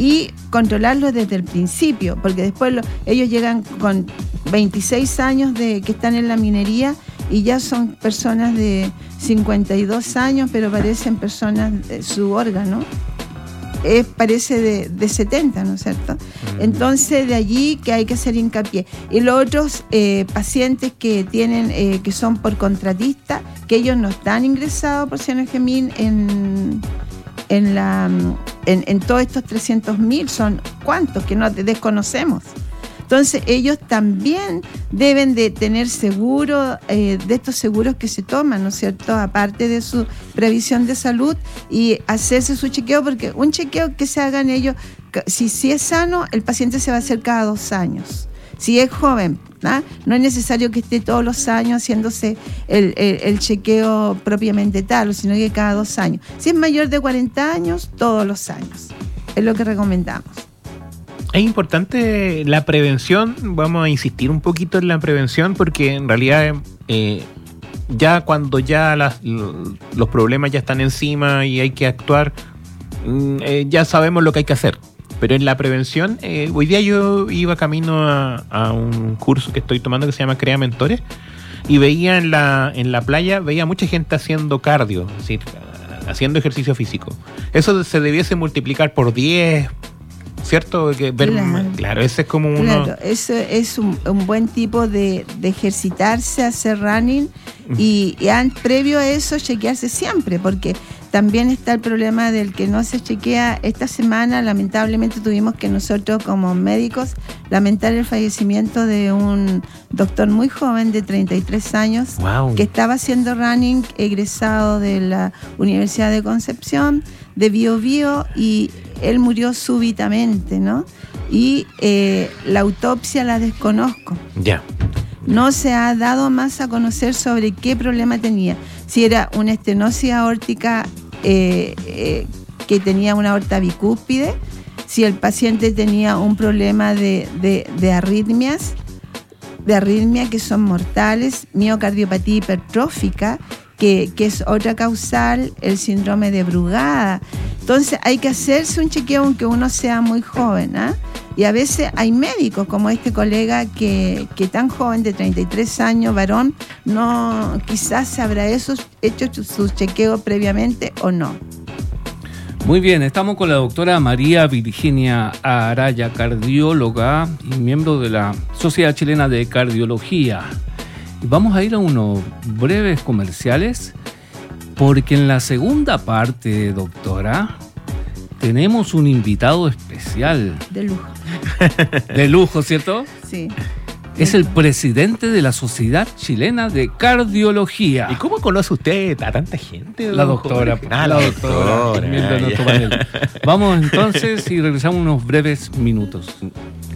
y controlarlo desde el principio, porque después ellos llegan con 26 años que están en la minería y ya son personas de 52 años, pero parecen personas, su órgano parece de 70, ¿no es cierto? Entonces, de allí que hay que hacer hincapié. Y los otros pacientes que tienen, que son por contratista, que ellos no están ingresados por Senergemín en todos estos 300.000, son cuántos que no desconocemos. Entonces ellos también deben de tener seguro, de estos seguros que se toman, ¿no es cierto?, aparte de su previsión de salud, y hacerse su chequeo, porque un chequeo que se hagan ellos, si es sano, el paciente se va a hacer cada 2 años. Si es joven, no es necesario que esté todos los años haciéndose el chequeo propiamente tal, sino que cada 2 años. Si es mayor de 40 años, todos los años. Es lo que recomendamos. Es importante la prevención, vamos a insistir un poquito en la prevención, porque en realidad ya cuando ya los problemas ya están encima y hay que actuar, ya sabemos lo que hay que hacer. Pero en la prevención, hoy día yo iba camino a un curso que estoy tomando que se llama Crea Mentores, y veía en la playa, veía mucha gente haciendo cardio, es decir, haciendo ejercicio físico. Eso se debiese multiplicar por 10, ¿cierto? Claro, ese es como uno... Claro, eso es un buen tipo de ejercitarse, hacer running, y previo a eso chequearse siempre, porque también está el problema del que no se chequea. Esta semana lamentablemente tuvimos que nosotros como médicos lamentar el fallecimiento de un doctor muy joven de 33 años, wow, que estaba haciendo running, egresado de la Universidad de Concepción, de Bio Bio, y él murió súbitamente, ¿no? Y la autopsia la desconozco. Ya. No se ha dado más a conocer sobre qué problema tenía. Si era una estenosis aórtica que tenía una aorta bicúspide, si el paciente tenía un problema de arritmias, que son mortales, miocardiopatía hipertrófica, que es otra causal, el síndrome de Brugada. Entonces hay que hacerse un chequeo aunque uno sea muy joven, ¿eh? Y a veces hay médicos como este colega que tan joven, de 33 años, varón, no, quizás se habrá hecho sus chequeos previamente o no. Muy bien, estamos con la doctora María Virginia Araya, cardióloga y miembro de la Sociedad Chilena de Cardiología. Vamos a ir a unos breves comerciales, porque en la segunda parte, doctora, tenemos un invitado especial. De lujo. De lujo, ¿cierto? Sí. Es el presidente de la Sociedad Chilena de Cardiología. ¿Y cómo conoce usted a tanta gente? La doctora. La doctora. Miembro de nuestro panel. Vamos entonces y regresamos unos breves minutos.